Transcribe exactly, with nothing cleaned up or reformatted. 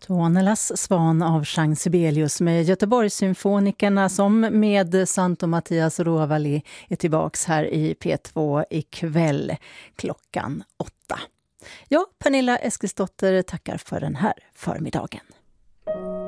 Tuonelas Svan av Jean Sibelius med Göteborgssymfonikerna som med Santo Mattias Rovali är tillbaks här i P två ikväll klockan åtta. Ja, Pernilla Eskilsdotter tackar för den här förmiddagen.